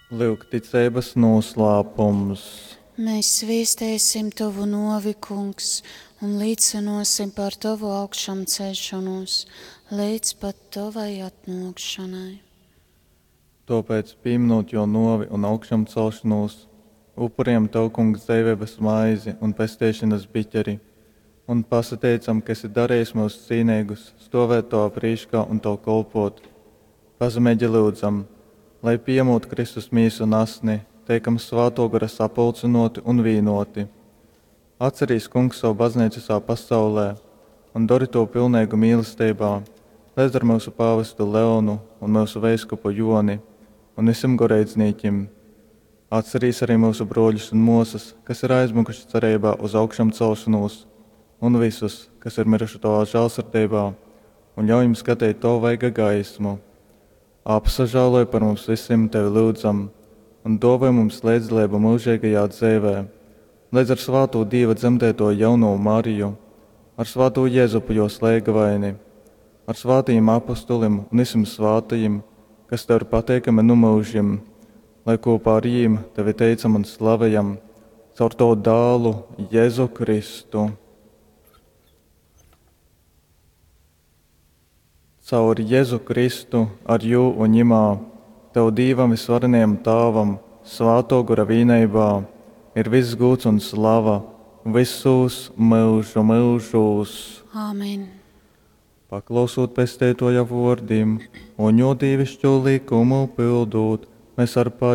Lūk, ticības noslēpums. Mēs svīstēsim tavu novi, kungs, un līdzinosim par tavu augšām celšanos, līdz pat tavai atnākšanai. Tāpēc, pieminot jo novi un augšām celšanos, upuriem tev, kungs, dzīvības maizi un pestīšanas biķeri, un pasateicam, ka esi darījis mūs cīnīgus, stāvēt tavā prīškā un tev kalpot. Pazemēģi lūdzam, lai piemūt Kristus mīsu un asni, teikam svāto gara sapulcinoti un vīnoti. Atcerīs, kungs, savu baznīcu savā pasaulē un dari to pilnīgu mīlestībā, līdz ar mūsu pāvestu Leonu un mūsu veiskupu Joni un visam goreidzniekiem. Atcerīs arī mūsu broļus un mūsas, kas ir aizmukuši cerībā uz augšām celšanos, un visus, kas ir miruši tavā žēlsirdībā, un ļauj jums skatīt to vaiga gaismu. Apsažāloj par mums visiem tevi lūdzam, un dāvā mums līdzdalību mūžīgajā dzīvē, līdz ar svāto Dieva dzemdēto jauno Mariju, ar svāto Jēzupu jo slēgavaini, ar svātajiem apostolim un visiem svātajiem, kas tev ir pateikami no mūžiem, lai kopā ar viņiem tevi teicam un slavējam caur to dālu Jēzu Kristu. Caur Jēzu Kristu ar jū un ņimā, tev Dievam visvarenajam Tāvam, svāto gara vīnībā, ir viss gods un slava, visus mūžu mūžos. Āmen. Paklausot pestētoja vārdiem un jo dievišķo likumu pildot, mēs ar